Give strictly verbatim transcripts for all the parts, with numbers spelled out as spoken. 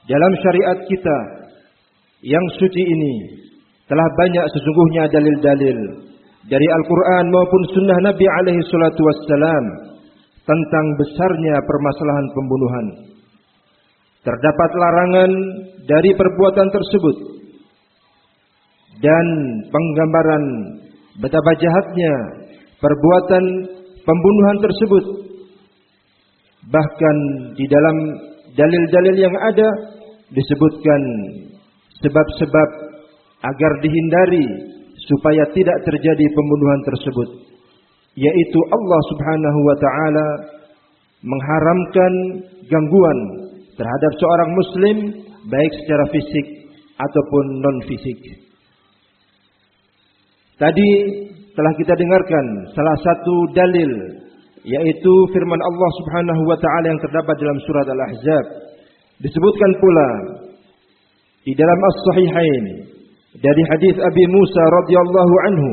dalam syariat kita yang suci ini telah banyak sesungguhnya dalil-dalil dari Al-Quran maupun sunnah Nabi alaihi salatu wassalam tentang besarnya permasalahan pembunuhan. Terdapat larangan dari perbuatan tersebut dan penggambaran betapa jahatnya perbuatan pembunuhan tersebut. Bahkan di dalam dalil-dalil yang ada disebutkan sebab-sebab agar dihindari supaya tidak terjadi pembunuhan tersebut, yaitu Allah Subhanahu wa taala mengharamkan gangguan terhadap seorang muslim baik secara fisik ataupun non fisik. Tadi telah kita dengarkan salah satu dalil, yaitu firman Allah Subhanahu wa taala yang terdapat dalam surat Al-Ahzab. Disebutkan pula di dalam As-Sahihain dari hadis Abi Musa radhiyallahu anhu,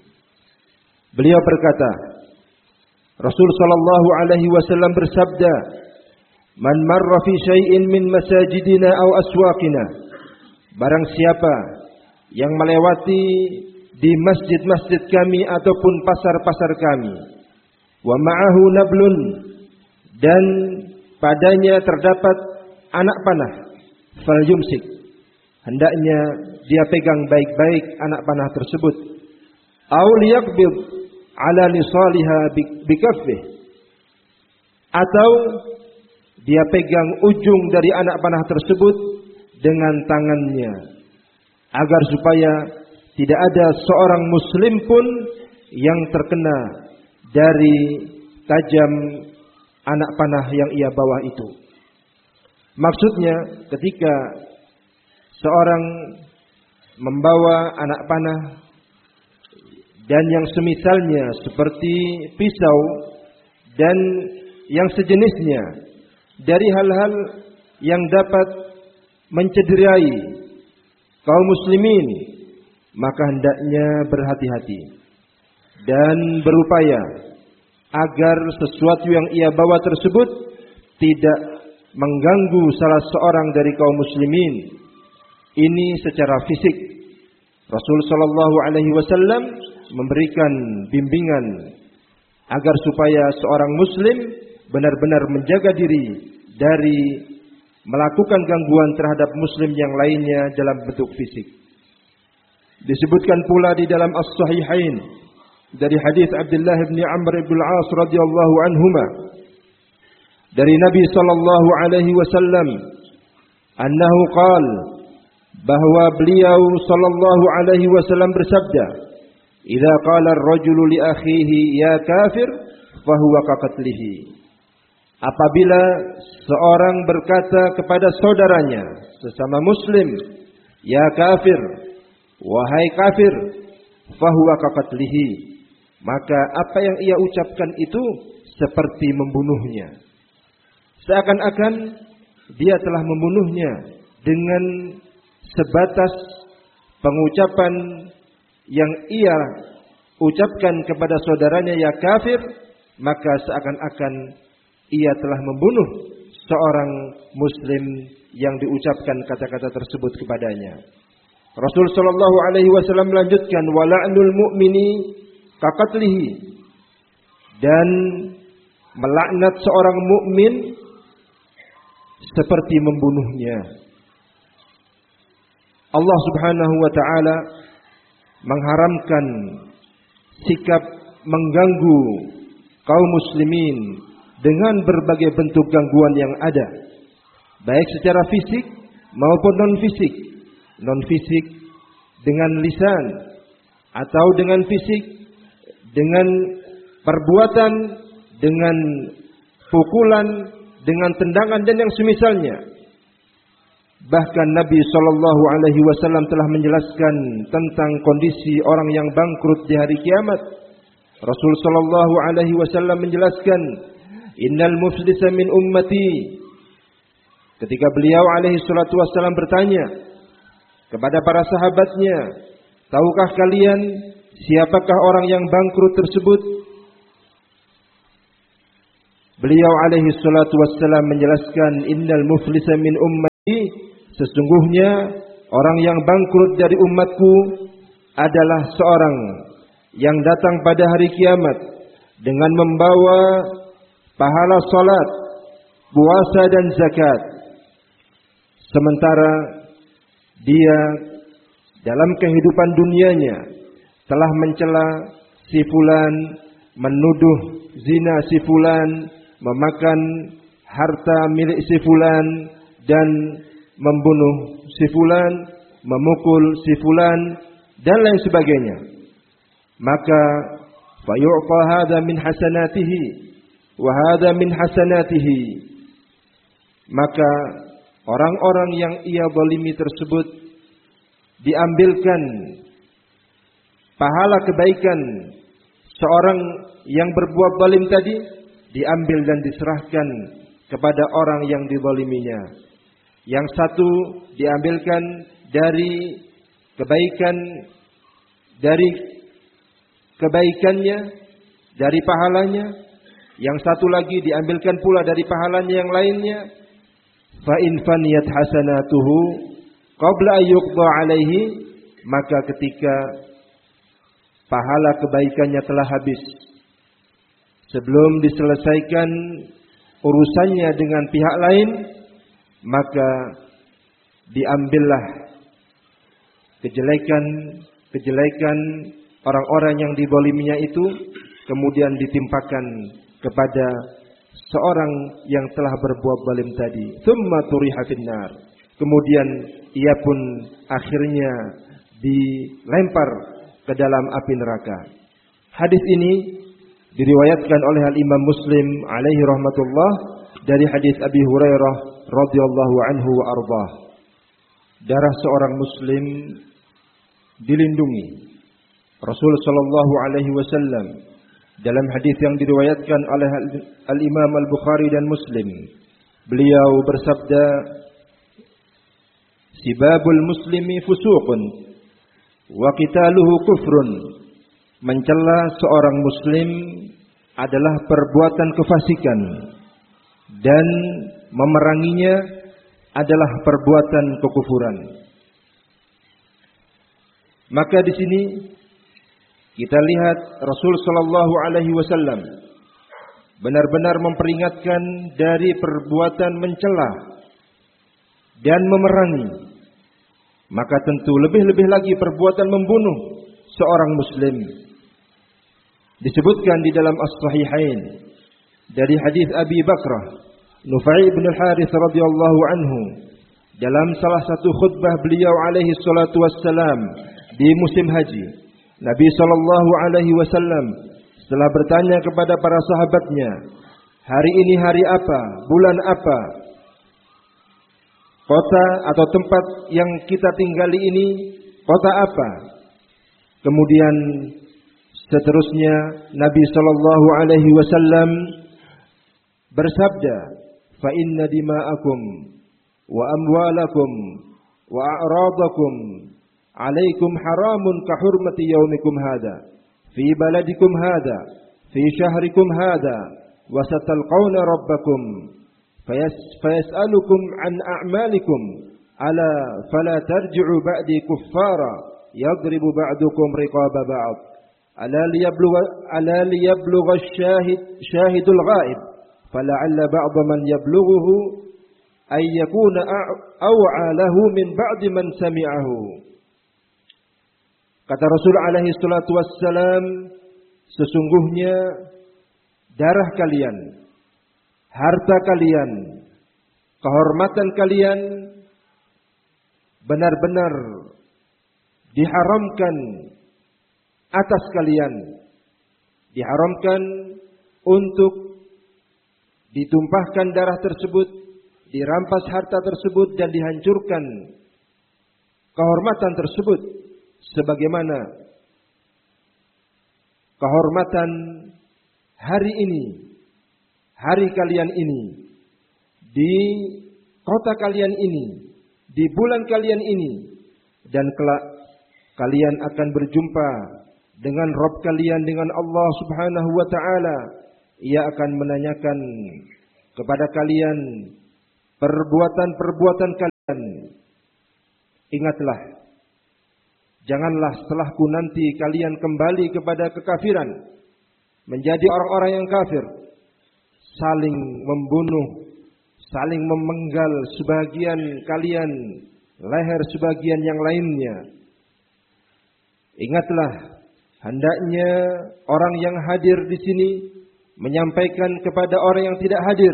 beliau berkata, Rasul sallallahu alaihi wasallam bersabda, "Man marra fi syai'in min masajidina aw aswaqina." Barang siapa yang melewati di masjid-masjid kami ataupun pasar-pasar kami, wa ma'ahu nablun, dan padanya terdapat anak panah, fal yumsik, hendaknya dia pegang baik-baik anak panah tersebut, aw liyaqbid ala lisaliha bikaffih, atau dia pegang ujung dari anak panah tersebut dengan tangannya, agar supaya tidak ada seorang muslim pun yang terkena dari tajam anak panah yang ia bawa itu. Maksudnya ketika seorang membawa anak panah dan yang semisalnya seperti pisau dan yang sejenisnya dari hal-hal yang dapat mencederai kaum muslimin, maka hendaknya berhati-hati dan berupaya agar sesuatu yang ia bawa tersebut tidak mengganggu salah seorang dari kaum muslimin. Ini secara fisik. Rasul sallallahu alaihi wasallam memberikan bimbingan agar supaya seorang muslim benar-benar menjaga diri dari melakukan gangguan terhadap muslim yang lainnya dalam bentuk fisik. Disebutkan pula di dalam As-Sahihain dari hadis Abdullah bin Amr bin Al-As radhiyallahu anhuma dari Nabi sallallahu alaihi wasallam annahu qala, bahwa beliau sallallahu alaihi wasallam bersabda, "Idza qala ar-rajulu li akhihi ya kafir, fahuwa kaqatlihi." Apabila seorang berkata kepada saudaranya sesama muslim, "Ya kafir, wahai kafir," fahuwa kaqatlihi, maka apa yang ia ucapkan itu seperti membunuhnya. Seakan-akan dia telah membunuhnya dengan sebatas pengucapan yang ia ucapkan kepada saudaranya ya kafir, maka seakan-akan ia telah membunuh seorang muslim yang diucapkan kata-kata tersebut kepadanya. Rasul sallallahu alaihi wasallam melanjutkan, wala'nul mu'mini kaqatlihi, dan melaknat seorang mukmin seperti membunuhnya. Allah Subhanahu wa taala mengharamkan sikap mengganggu kaum muslimin dengan berbagai bentuk gangguan yang ada, baik secara fisik maupun non fisik. Non fisik dengan lisan, atau dengan fisik dengan perbuatan, dengan pukulan, dengan tendangan dan yang semisalnya. Bahkan Nabi sallallahu alaihi wasallam telah menjelaskan tentang kondisi orang yang bangkrut di hari kiamat. Rasul sallallahu alaihi wasallam menjelaskan, "Innal muflisa min ummati." Ketika beliau alaihi salatu wasallam bertanya kepada para sahabatnya, "Tahukah kalian siapakah orang yang bangkrut tersebut?" Beliau alaihi salatu wassalam menjelaskan, "Innal muflisa min ummati Sesungguhnya orang yang bangkrut dari umatku adalah seorang yang datang pada hari kiamat dengan membawa pahala salat, puasa dan zakat, sementara dia dalam kehidupan dunianya telah mencela si fulan, menuduh zina si fulan, memakan harta milik si fulan dan membunuh si fulan, memukul si fulan dan lain sebagainya. Maka fayu'ta hadza min hasanatihi wa hadza min hasanatihi. Maka orang-orang yang ia zalimi tersebut diambilkan pahala kebaikan seorang yang berbuat zalim tadi, diambil dan diserahkan kepada orang yang dizaliminya. Yang satu diambilkan dari kebaikan dari kebaikannya, dari pahalanya, yang satu lagi diambilkan pula dari pahalanya yang lainnya. Fa in faniyat hasanatuhu qabla an yuqda alaihi, maka ketika pahala kebaikannya telah habis, sebelum diselesaikan urusannya dengan pihak lain, maka diambillah kejelekan-kejelekan orang-orang yang dizaliminya itu, kemudian ditimpakan kepada seorang yang telah berbuat zalim tadi. Tsumma turiha finnar. Kemudian ia pun akhirnya dilempar ke dalam api neraka. Hadis ini diriwayatkan oleh Al-Imam Muslim alaihi rahmatullah dari hadis Abi Hurairah radhiyallahu anhu wa ardhah. Darah seorang muslim dilindungi. Rasul sallallahu alaihi wasallam dalam hadis yang diriwayatkan oleh Al-Imam Al-Bukhari dan Muslim, beliau bersabda, "Sibabul muslimi fusuqun wa qitaluhu kufrun." Mencela seorang muslim adalah perbuatan kefasikan dan memeranginya adalah perbuatan kekufuran. Maka di sini kita lihat Rasul sallallahu alaihi wasallam benar-benar memperingatkan dari perbuatan mencela dan memerangi. Maka tentu lebih-lebih lagi perbuatan membunuh seorang muslim. Disebutkan di dalam As-Sahihain dari hadis Abi Bakrah Nufai bin Al-Harith radhiyallahu anhu, dalam salah satu khutbah beliau alaihi salatu wassalam di musim haji, Nabi sallallahu alaihi wasallam setelah bertanya kepada para sahabatnya, hari ini hari apa, bulan apa, kota atau tempat yang kita tinggali ini kota apa? Kemudian seterusnya Nabi sallallahu alaihi wasallam bersabda, "Fa inna dima'akum wa amwalakum wa a'radakum 'alaikum haramun ka hurmati yaumikum hadha fi baladikum hadha fi syahrikum hadha wa satalqawna rabbakum fayas'alukum 'an a'malikum ala fala tarji'u ba'di kuffara yadribu ba'dukum riqaba ba'd ala liyablugha ala liyablugha asyahid syahidul ghaib fala'alla ba'd man yablughuhu ay yakuna aw'a lahu min ba'di man sami'ahu." Kata Rasul alaihi salatu wassalam, sesungguhnya darah kalian, harta kalian, kehormatan kalian benar-benar diharamkan atas kalian, diharamkan untuk ditumpahkan darah tersebut, dirampas harta tersebut dan dihancurkan kehormatan tersebut, sebagaimana kehormatan hari ini, hari kalian ini, di kota kalian ini, di bulan kalian ini, dan kelak kalian akan berjumpa dengan Rabb kalian, dengan Allah Subhanahu wa taala. Ia akan menanyakan kepada kalian perbuatan-perbuatan kalian Ingatlah, janganlah setelahku nanti kalian kembali kepada kekafiran, menjadi orang-orang yang kafir, saling membunuh, saling memenggal sebagian kalian leher sebagian yang lainnya. Ingatlah, hendaknya orang yang hadir di sini menyampaikan kepada orang yang tidak hadir.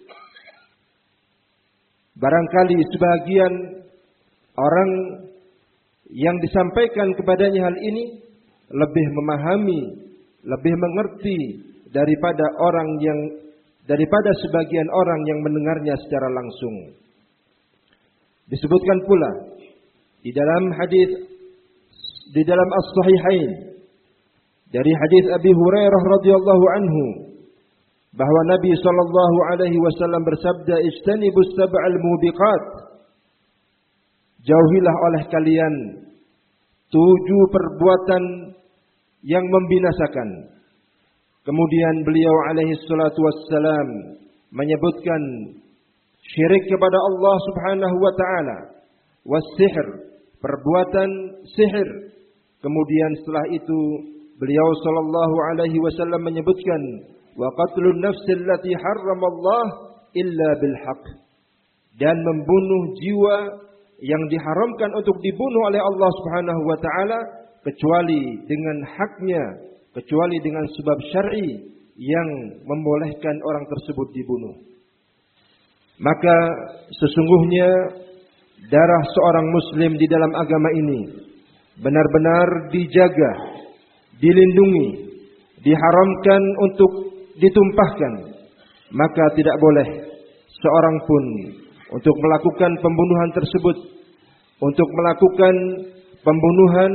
Barangkali sebagian orang yang disampaikan kepadanya hal ini lebih memahami, lebih mengerti daripada orang yang daripada sebagian orang yang mendengarnya secara langsung. Disebutkan pula di dalam hadis di dalam As-Sahihain dari hadis Abi Hurairah radhiyallahu anhu bahwa Nabi sallallahu alaihi wasallam bersabda, "Ijtanibus sab'al mubiqat." Jauhilah oleh kalian tujuh perbuatan yang membinasakan. Kemudian beliau alaihi salatu wassalam menyebutkan syirik kepada Allah Subhanahu wa taala, was-sihr, perbuatan sihir. Kemudian setelah itu beliau sallallahu alaihi wasallam menyebutkan wa qatlun nafsil lati harramallah illa bil haqq, dan membunuh jiwa yang diharamkan untuk dibunuh oleh Allah Subhanahu wa taala kecuali dengan haknya, kecuali dengan sebab syar'i yang membolehkan orang tersebut dibunuh. Maka sesungguhnya darah seorang muslim di dalam agama ini benar-benar dijaga, dilindungi, diharamkan untuk ditumpahkan. Maka tidak boleh seorang pun untuk melakukan pembunuhan tersebut, untuk melakukan pembunuhan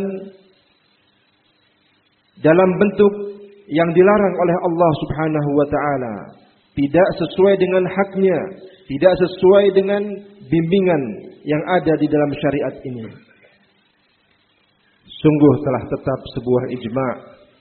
dalam bentuk yang dilarang oleh Allah Subhanahu wa taala, tidak sesuai dengan haknya, tidak sesuai dengan bimbingan yang ada di dalam syariat ini. Sungguh telah tetap sebuah ijma'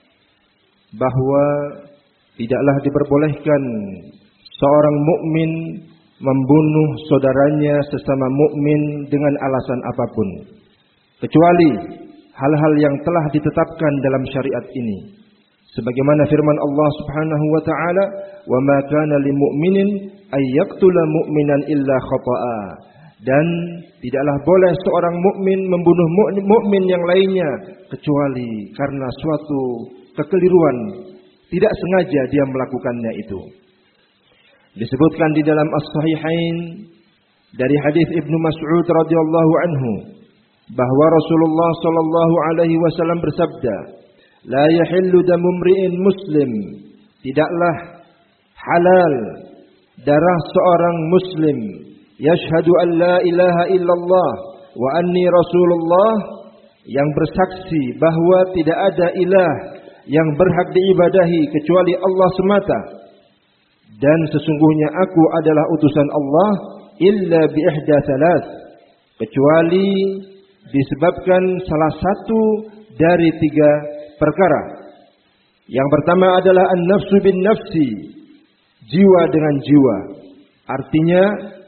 bahwa tidaklah diperbolehkan seorang mukmin membunuh saudaranya sesama mukmin dengan alasan apapun, kecuali hal-hal yang telah ditetapkan dalam syariat ini. Sebagaimana firman Allah Subhanahu wa taala, "Wa ma kana lil mu'minin ay yaqtula mu'minan illa khata'a." Dan tidaklah boleh seorang mukmin membunuh mukmin yang lainnya kecuali karena suatu kekeliruan, tidak sengaja dia melakukannya itu. Disebutkan di dalam As-Sahihain dari hadis Ibnu Mas'ud radhiyallahu anhu bahwa Rasulullah sallallahu alaihi wasallam bersabda, "La yahillu damu imri'in muslim." Tidaklah halal darah seorang muslim yashhadu an la ilaha illallah wa anni rasulullah, yang bersaksi bahwa tidak ada ilah yang berhak diibadahi kecuali Allah semata, dan sesungguhnya aku adalah utusan Allah, illa bi ihda thalath, kecuali disebabkan salah satu dari tiga perkara. Yang pertama adalah an-nafsu bin nafsi, jiwa dengan jiwa. Artinya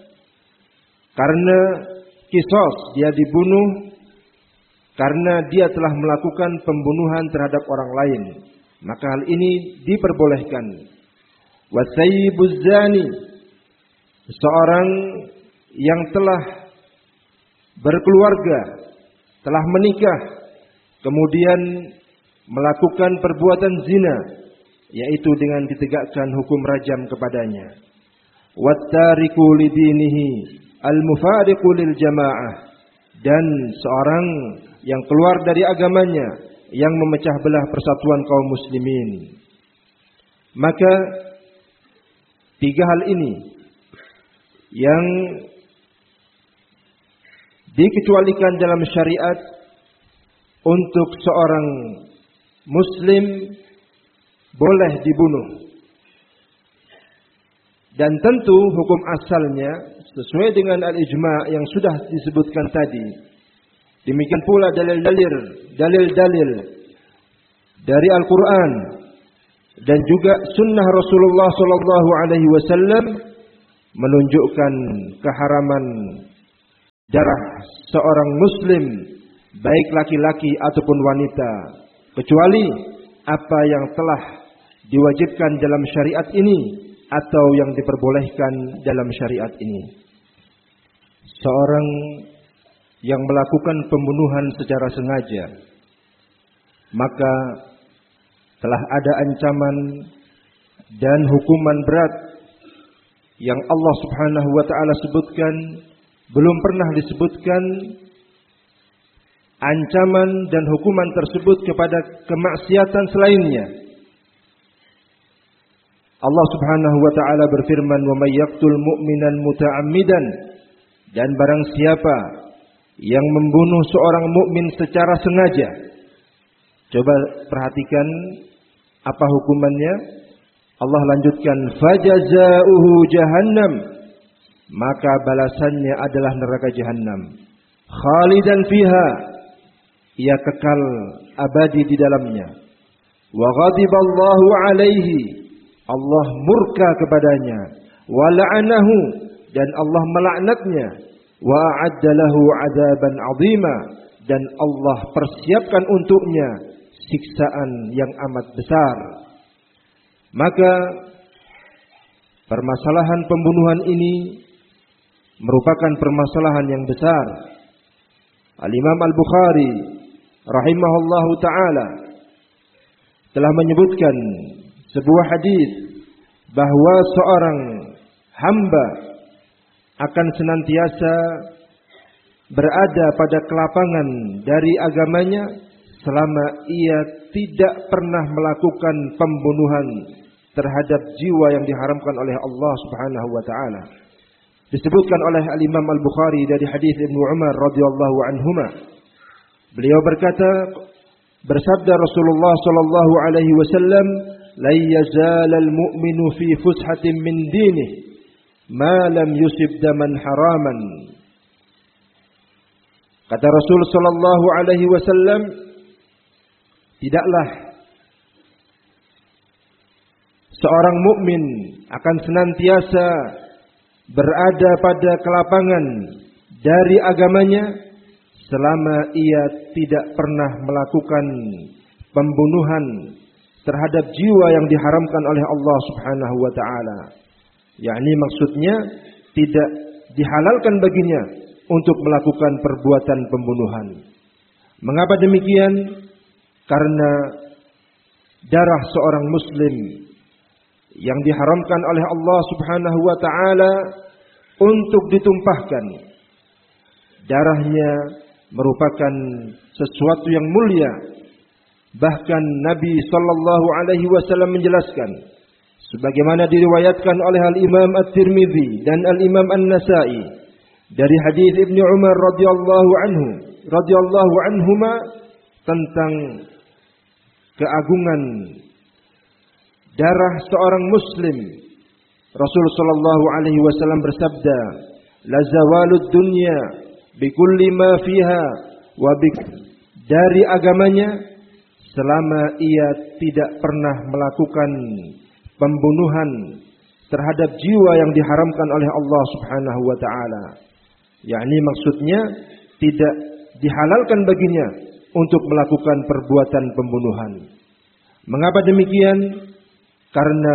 karena kisos dia dibunuh karena dia telah melakukan pembunuhan terhadap orang lain, maka hal ini diperbolehkan. Wasayyibuz zani, seorang yang telah berkeluarga, telah menikah, kemudian melakukan perbuatan zina, yaitu dengan ditegakkan hukum rajam kepadanya. Wattariku lidinihi al-mufariqu lil jamaah, dan seorang yang keluar dari agamanya, yang memecah belah persatuan kaum muslimin. Maka tiga hal ini yang dikecualikan dalam syariat untuk seorang muslim boleh dibunuh. Dan tentu hukum asalnya sesuai dengan al-ijma' yang sudah disebutkan tadi. Demikian pula dalil-dalil, dalil-dalil dari Al-Quran dan juga sunnah Rasulullah sallallahu alaihi wasallam menunjukkan keharaman darah seorang muslim, baik laki-laki ataupun wanita, kecuali apa yang telah diwajibkan dalam syariat ini atau yang diperbolehkan dalam syariat ini. Seorang yang melakukan pembunuhan secara sengaja, maka telah ada ancaman dan hukuman berat yang Allah Subhanahu wa taala sebutkan. Belum pernah disebutkan ancaman dan hukuman tersebut kepada kemaksiatan selainnya. Allah Subhanahu wa taala berfirman, "Wa may yaqtul mu'minan muta'ammidan," dan barang siapa yang membunuh seorang mukmin secara sengaja. Coba perhatikan apa hukumannya. Allah lanjutkan, "Fajazaohu jahannam," maka balasannya adalah neraka jahanam. Khalidan fiha, ia kekal abadi di dalamnya. Wa ghadiballahu alaihi, Allah murka kepadanya. Wa la'anahu, dan Allah melaknatnya. Wa a'adda lahu 'adzaban 'azima, dan Allah persiapkan untuknya siksaan yang amat besar. Maka permasalahan pembunuhan ini merupakan permasalahan yang besar. Al-Imam Al-Bukhari rahimahullahu taala telah menyebutkan sebuah hadis bahwa seorang hamba akan senantiasa berada pada kelapangan dari agamanya selama ia tidak pernah melakukan pembunuhan terhadap jiwa yang diharamkan oleh Allah Subhanahu wa taala. Disebutkan oleh Al-Imam Al-Bukhari dari hadis Ibnu Umar radhiyallahu anhuma. Beliau berkata, bersabda Rasulullah sallallahu alaihi wasallam, "La yazal al-mu'minu fi fushatin min dinihi ma lam yusib daman haraman." Kata Rasul sallallahu alaihi wasallam, tidaklah seorang mukmin akan senantiasa berada pada kelapangan dari agamanya selama ia tidak pernah melakukan pembunuhan terhadap jiwa yang diharamkan oleh Allah Subhanahu wa taala. Yakni maksudnya tidak dihalalkan baginya untuk melakukan perbuatan pembunuhan. Mengapa demikian? Karena darah seorang muslim yang diharamkan oleh Allah Subhanahu wa taala untuk ditumpahkan. Darahnya merupakan sesuatu yang mulia. Bahkan Nabi sallallahu alaihi wasallam menjelaskan sebagaimana diriwayatkan oleh Al-Imam At-Tirmidzi dan Al-Imam An-Nasa'i dari hadis Ibnu Umar radhiyallahu anhu radhiyallahu anhuma tentang keagungan darah seorang muslim. Rasul sallallahu alaihi wasallam bersabda, "La zawalud dunya bikulli ma fiha wa bik," dari agamanya selama ia tidak pernah melakukan pembunuhan terhadap jiwa yang diharamkan oleh Allah Subhanahu wa taala. Yakni maksudnya tidak dihalalkan baginya untuk melakukan perbuatan pembunuhan. Mengapa demikian? Karena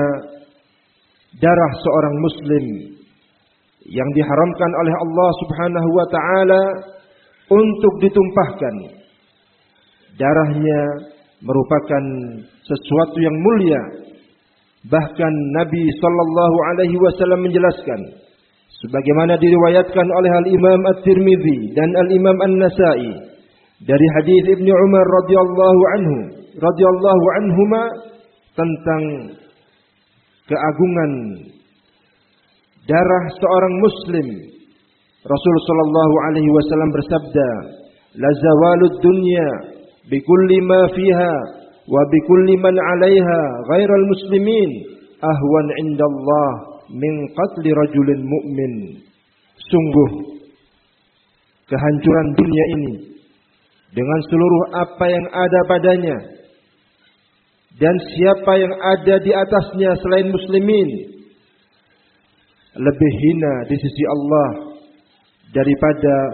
darah seorang muslim yang diharamkan oleh Allah Subhanahu wa taala untuk ditumpahkan. Darahnya merupakan sesuatu yang mulia. Bahkan Nabi sallallahu alaihi wasallam menjelaskan sebagaimana diriwayatkan oleh Al-Imam At-Tirmidzi dan Al-Imam An-Nasa'i dari hadis Ibnu Umar radhiyallahu anhu radhiyallahu anhuma tentang keagungan darah seorang muslim. Rasul sallallahu alaihi wasallam bersabda, "La zawalud dunya bikulli ma fiha wa bikulli man 'alaiha ghairal muslimin ahwan 'indallah min qatli rajulin mu'min." Sungguh kehancuran dunia ini dengan seluruh apa yang ada padanya dan siapa yang ada di atasnya selain muslimin lebih hina di sisi Allah daripada